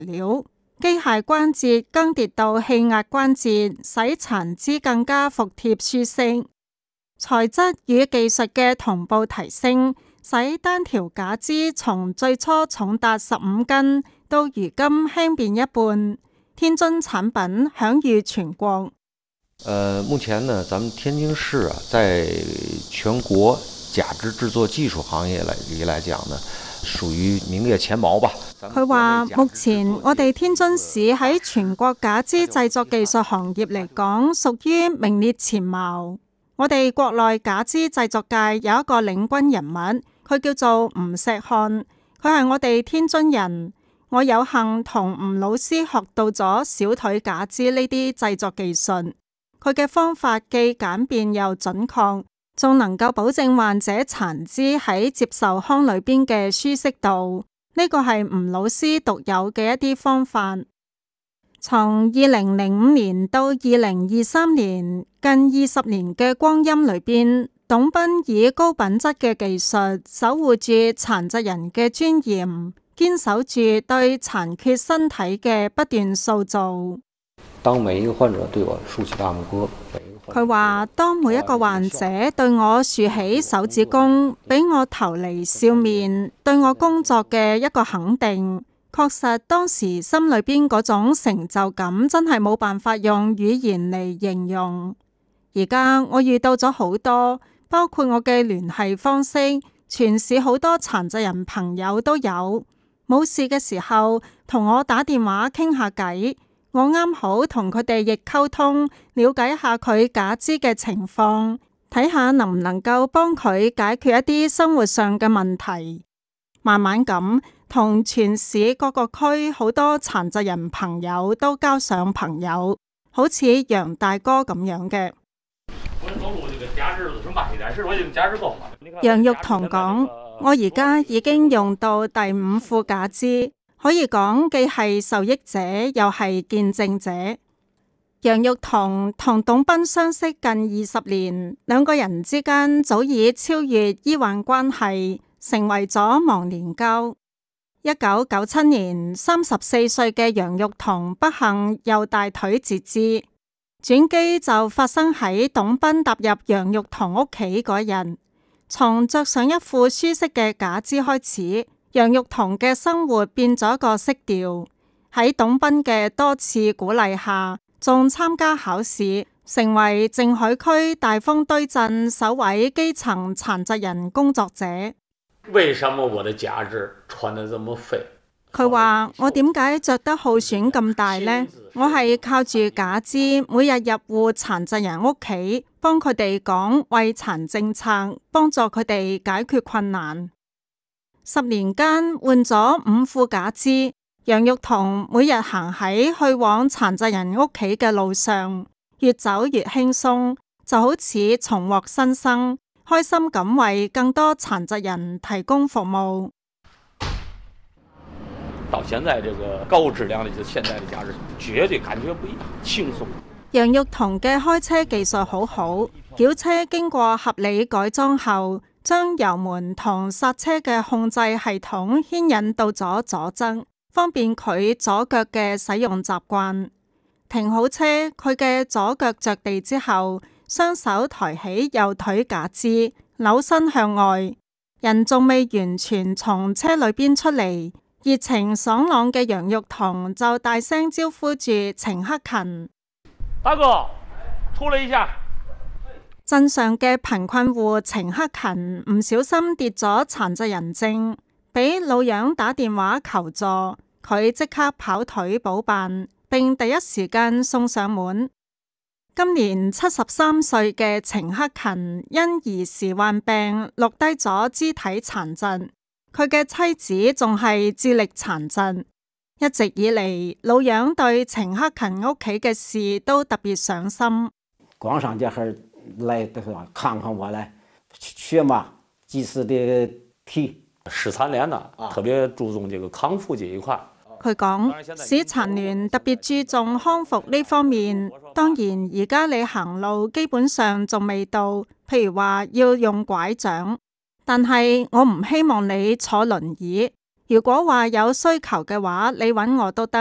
料，機械關節更迭到氣壓關節，使殘肢更加服帖舒適。材質與技術嘅同步提升，使單條假肢從最初重達15斤，到如今輕便一半。天津產品享譽全國。 目前呢，咱們天津市啊，在全國假肢製作技術行業裏來講呢，屬於名列前茅吧。 佢話目前我哋天津市喺全國假肢製作技術行業嚟講，屬於名列前茅。我哋國內假肢製作界有一個領軍人物，佢叫做吳錫漢，佢係我哋天津人。我有幸同吳老師學到咗小腿假肢呢啲製作技術，佢嘅方法既簡便又準確，仲能夠保證患者殘肢喺接受腔裏邊嘅舒適度。呢個係吳老師獨有嘅一啲方法。從2005年到2023年，近20年嘅光陰裏邊，董斌以高品質嘅技術守護住殘疾人嘅尊嚴，堅守住對殘缺身體嘅不斷塑造。 當每一個患者對我豎起大拇哥， 佢話當每一個患者對我豎起手指公，俾我投嚟笑面，對我工作嘅一個肯定，確實當時心裏邊嗰種成就感真係冇辦法用語言嚟形容。而家我遇到咗好多，包括我嘅聯繫方式，全市好多殘疾人朋友都有。冇事嘅時候同我打電話傾下偈，我啱好同佢哋亦溝通，了解下佢假肢嘅情況，睇下能唔能夠幫佢解決一啲生活上嘅問題。慢慢咁同全市各個區好多殘疾人朋友都交上朋友，好似楊大哥咁樣嘅。楊玉彤講：我而家已經用到第5副假肢，可以講既係受益者又係見證者。楊玉彤同董斌相識近20年，兩個人之間早已超越醫患關係，成為咗忘年交。1997年，34歲嘅楊玉彤不幸右大腿截肢，轉機就發生喺董斌踏入楊玉彤屋企嗰日。從着上一副舒適嘅假肢開始，楊玉彤嘅生活變咗個色調。喺董斌嘅多次鼓勵下，仲參加考試，成為靜海區大豐堆鎮首位基層殘疾人工作者。 為什麼我的假肢穿得這麼廢？ 佢話：我點解着得耗損咁大呢？我係靠住假肢，每日入戶殘疾人屋企，幫佢哋講惠殘政策，幫助佢哋解決困難。10年間換咗5副假肢，楊玉彤每日行喺去往殘疾人屋企嘅路上，越走越輕鬆，就好似重獲新生，開心咁為更多殘疾人提供服務。 到現在這個高質量的現代的假肢，絕對感覺不一樣，輕鬆。 楊玉彤嘅開車技術好好，轎車經過合理改裝後，將油門同剎車嘅控制系統牽引到咗左側，方便佢左腳嘅使用習慣。停好車，佢嘅左腳着地之後，雙手抬起右腿假肢，扭身向外，人仲未完全從車裏邊出嚟，熱情爽朗嘅楊玉彤就大聲招呼住程克勤： 大哥，出來一下。 鎮上嘅貧困戶程克勤唔小心跌咗殘疾人證，俾老楊打電話求助，佢即刻跑腿補辦，並第一時間送上門。今年73歲嘅程克勤因兒時患病，錄低咗肢體殘疾。佢嘅妻子仲係智力殘疾，一直以嚟，老楊對程克勤屋企嘅事都特別上心。 光上這兒來看看我來，血嘛及時的提。 市殘聯呢，特別注重這個康復這一塊。 佢講，市殘聯特別注重康復呢方面。當然，而家你行路基本上仲未到，譬如話要用拐杖。但係我唔希望你坐輪椅， 如果話有需求嘅話，你揾我都得。